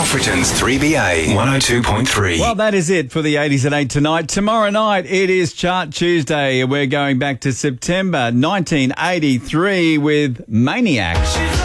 Alfreton's 3BA 102.3. Well, that is it for the 80s at 8 tonight. Tomorrow night, it is Chart Tuesday. We're going back to September 1983 with Maniac.